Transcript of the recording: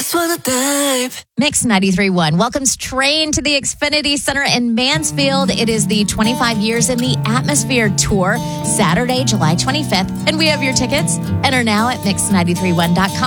just wanna dive. Mix 93.1 welcomes Train to the Xfinity Center in Mansfield. It is the 25 Years in the Atmosphere Tour, Saturday, July 25th. And we have your tickets. Enter now at mix931.com.